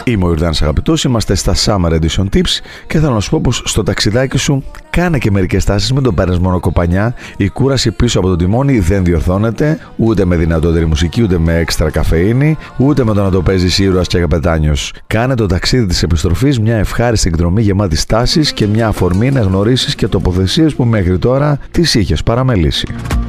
Είμαι ο Ιορδάνης Αγαπητός, είμαστε στα Summer Edition Tips και θέλω να σου πω πως στο ταξιδάκι σου κάνε και μερικές τάσεις, μην το παίρνεις μόνο κοπανιά. Η κούραση πίσω από το τιμόνι δεν διορθώνεται ούτε με δυνατότερη μουσική, ούτε με έξτρα καφεΐνη, ούτε με το να το παίζεις ήρωας και καπετάνιος. Κάνε το ταξίδι της επιστροφής μια ευχάριστη εκδρομή γεμάτη στάσεις και μια αφορμή να γνωρίσεις και τοποθεσίες που μέχρι τώρα τις είχες παραμελήσει.